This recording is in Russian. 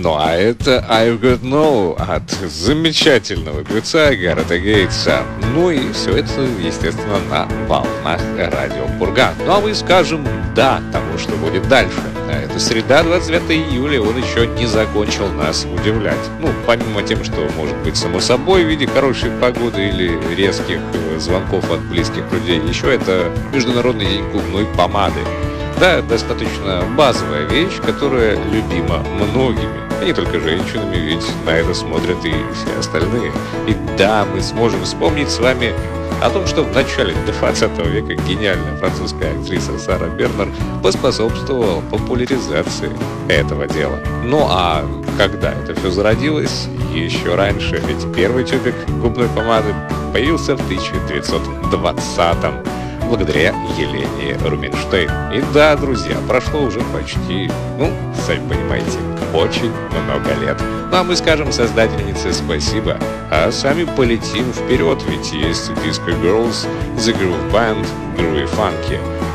Ну а это I've Got No от замечательного певца Гарета Гейтса. Ну и все это, естественно, на волнах радио Курган. Ну а мы скажем да тому, что будет дальше. А это среда, 29 июля, он еще не закончил нас удивлять. Ну, помимо тем, что может быть само собой в виде хорошей погоды или резких звонков от близких людей, еще это Международный день губной помады. Да, достаточно базовая вещь, которая любима многими, а не только женщинами, ведь на это смотрят и все остальные. И да, мы сможем вспомнить с вами о том, что в начале 20 века гениальная французская актриса Сара Бернар поспособствовала популяризации этого дела. Ну а когда это все зародилось? Еще раньше, ведь первый тюбик губной помады появился в 1920-м. Благодаря Елене Рубинштейн. И да, друзья, прошло уже почти, сами понимаете, очень много лет. Ну а мы скажем создательнице спасибо, а сами полетим вперед, ведь есть Disco Girls, The Groove Band, Groovy Funky.